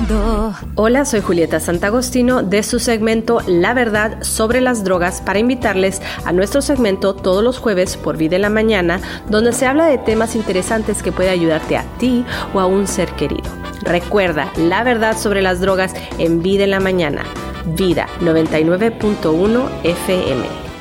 mundo. Hola, soy Julieta Santagostino de su segmento La Verdad sobre las Drogas para invitarles a nuestro segmento todos los jueves por Vida en la Mañana, donde se habla de temas interesantes que puede ayudarte a ti o a un ser querido. Recuerda, La Verdad sobre las Drogas en Vida en la Mañana. Vida 99.1 FM.